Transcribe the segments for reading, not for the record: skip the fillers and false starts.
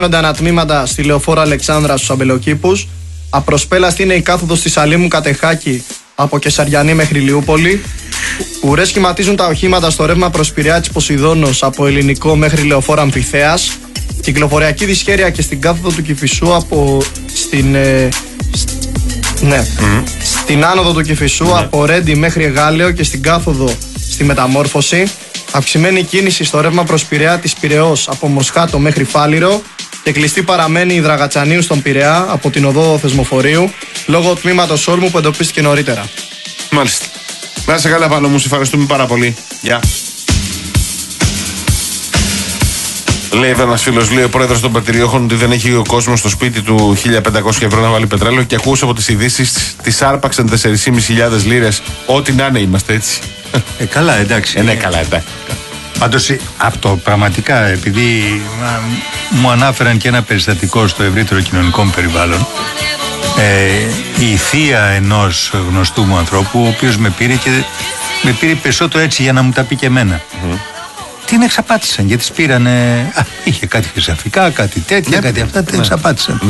ανατμήματα στη Λεωφόρο Αλεξάνδρα στους Αμπελοκήπους. Απροσπέλαστη είναι η κάθοδος της Αλήμου Κατεχάκη από Κεσαριανή μέχρι Λιούπολη. Ουρές σχηματίζουν τα οχήματα στο ρεύμα προς Πειραιά της Ποσειδώνος από Ελληνικό μέχρι Λεωφόρο Αμφιθέας. Κυκλοφοριακή δυσχέρεια και στην κάθοδο του Κηφισού από στην άνοδο του Κηφισού από Ρέντι μέχρι Εγάλεο και στην κάθοδο στη Μεταμόρφωση. Αυξημένη κίνηση στο ρεύμα προς Πειραιά της Πειραιώς από Μοσχάτο μέχρι Φάληρο και κλειστή παραμένει η Δραγατσανίου στον Πειραιά από την οδό Θεσμοφορείου λόγω τμήματος όρμου που εντοπίστηκε νωρίτερα. Μάλιστα. Να είσαι καλά, Πάνο μου, σε ευχαριστούμε πάρα πολύ. Γεια. Λέει εδώ ένας φίλος, λέει ο πρόεδρος των πατηριώχων ότι δεν έχει ο κόσμος στο σπίτι του 1.500 ευρώ να βάλει πετρέλαιο και ακούσα από τις ειδήσεις τις άρπαξαν 4.500 λίρες. Ό,τι να είναι, είμαστε έτσι. Καλά, εντάξει. Ναι, καλά, εντάξει. Πάντως αυτό πραγματικά, επειδή μου ανάφεραν και ένα περιστατικό στο ευρύτερο κοινωνικό μου περιβάλλον, η θεία ενός γνωστού μου ανθρώπου, ο οποίος με πήρε περισσότερο έτσι για να μου τα πει και εμένα. Την εξαπάτησαν γιατί πήρανε. Είχε κάτι χρυσαφικά, κάτι τέτοια, κάτι αυτά. Την εξαπάτησαν.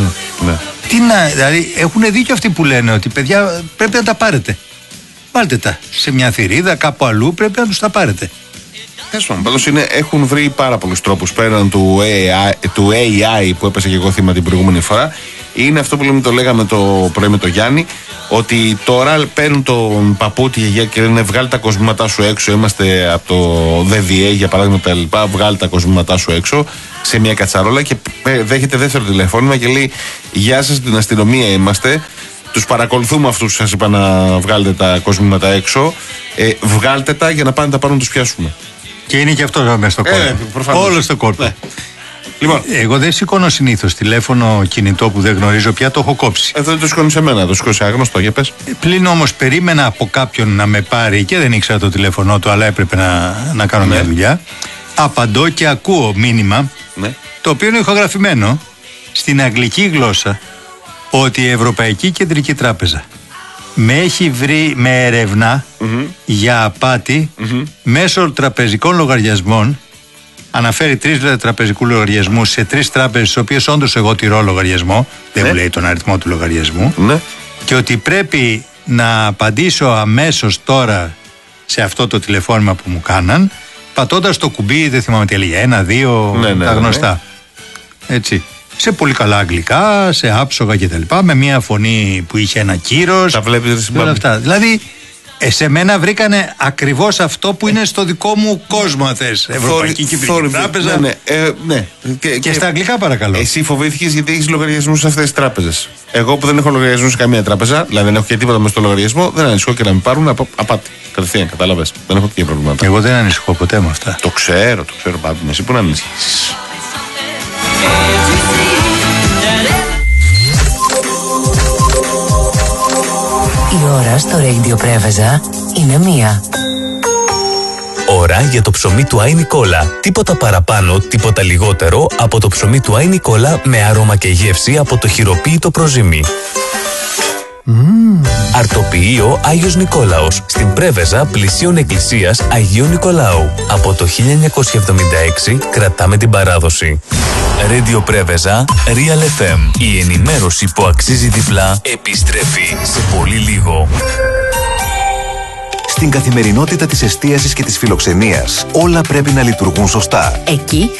Δηλαδή έχουν δίκιο αυτοί που λένε ότι παιδιά πρέπει να τα πάρετε. Βάλτε τα σε μια θηρίδα, κάπου αλλού πρέπει να τους τα πάρετε. Πάντως έχουν βρει πάρα πολλούς τρόπους πέραν του AI που έπεσε και εγώ θύμα την προηγούμενη φορά. Είναι αυτό που λέμε, το λέγαμε το πρωί με τον Γιάννη, ότι τώρα παίρνουν τον παππού, τη γιαγιά και λένε βγάλει τα κοσμήματά σου έξω. Είμαστε από το ΔΔΕ για παράδειγμα τα λοιπά. Βγάλει τα κοσμήματά σου έξω σε μια κατσαρόλα και δέχεται δεύτερο τηλεφώνημα και λέει: γεια σας, την αστυνομία είμαστε. Τους παρακολουθούμε αυτούς που σας είπα να βγάλετε τα κοσμήματα έξω. Βγάλτε τα για να πάνε τα πάνω να τους πιάσουμε. Και είναι και αυτό μέσα στο κόλπο. Όλο στο κόλπο. Ναι. Λοιπόν, εγώ δεν σηκώνω συνήθως τηλέφωνο κινητό που δεν γνωρίζω πια, το έχω κόψει. Δεν το σηκώνει σε μένα, το σηκώνει σε άγνωστο, για πες. Πλην όμως περίμενα από κάποιον να με πάρει και δεν ήξερα το τηλέφωνό του, αλλά έπρεπε να κάνω μια δουλειά. Απαντώ και ακούω μήνυμα, το οποίο είναι ηχογραφημένο στην αγγλική γλώσσα, ότι η Ευρωπαϊκή Κεντρική Τράπεζα με έχει βρει με ερευνά για απάτη μέσω τραπεζικών λογαριασμών. Αναφέρει 3 τραπεζικούς λογαριασμούς σε 3 τράπεζες, στις οποίες όντως εγώ τηρώ λογαριασμό. Δεν μου λέει τον αριθμό του λογαριασμού. Και ότι πρέπει να απαντήσω αμέσως τώρα σε αυτό το τηλεφώνημα που μου κάναν, πατώντας το κουμπί, δεν θυμάμαι τι έλεγε, 1, 2, τα γνωστά. Έτσι. Σε πολύ καλά αγγλικά, σε άψογα κτλ. Με μια φωνή που είχε ένα κύρος. Τα βλέπεις όλα αυτά. Δηλαδή, σε μένα βρήκανε ακριβώς αυτό που είναι στο δικό μου κόσμο, αν θες. Ευρωπαϊκή Κεντρική Τράπεζα. Ναι. Και στα αγγλικά, παρακαλώ. Εσύ φοβήθηκες γιατί έχεις λογαριασμούς σε αυτές τις τράπεζες. Εγώ που δεν έχω λογαριασμού σε καμία τράπεζα, δηλαδή δεν έχω και τίποτα μέσα στο λογαριασμό, δεν ανησυχώ και να με πάρουν απάτη. Κατευθείαν, κατάλαβες. Δεν έχω τέτοια προβλήματα. Εγώ δεν ανησυχώ ποτέ με αυτά. Το ξέρω, πάντων. Εσύ που να ανησυχείς. Η ώρα στο Radio Πρέβεζα είναι 1. Ώρα για το ψωμί του Άι Νικόλα. Τίποτα παραπάνω, τίποτα λιγότερο από το ψωμί του Άι Νικόλα με άρωμα και γεύση από το χειροποίητο προζύμι. Αρτοποιείο Άγιος Νικόλαος, στην Πρέβεζα πλησίων εκκλησίας Αγίου Νικολάου. Από το 1976 κρατάμε την παράδοση. Radio Πρέβεζα, Real FM. Η ενημέρωση που αξίζει διπλά επιστρέφει σε πολύ λίγο. Στην καθημερινότητα της εστίασης και της φιλοξενίας, όλα πρέπει να λειτουργούν σωστά. Εκεί